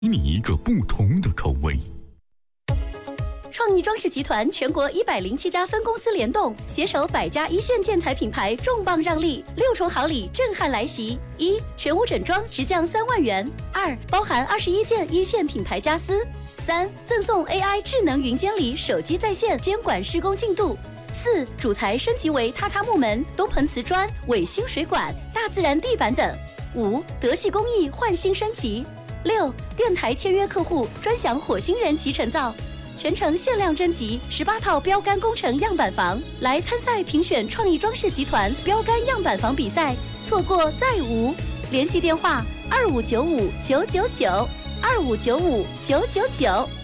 给你一个不同的口味。 创意装饰集团全国107家分公司联动，携手100家一线建材品牌，重磅让利，6重好礼震撼来袭：1. 全屋整装直降3万元；2. 包含21件一线品牌家私；3. 赠送 AI 智能云监理，手机在线监管施工进度；4. 主材升级为榻榻木门、东盆瓷砖、伟星水管、大自然地板等；5. 德系工艺换新升级；6. 电台签约客户专享火星人集成灶。全程限量征集18套标杆工程样板房，来参赛评选创意装饰集团标杆样板房比赛，错过再无。联系电话：2595 999 2595 999。